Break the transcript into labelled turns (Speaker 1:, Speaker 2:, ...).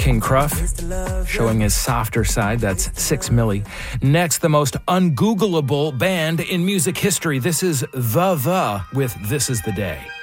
Speaker 1: King Cruff, showing his softer side. That's 6 Milli. Next, the most ungoogleable band in music history. This is The with This Is the Day.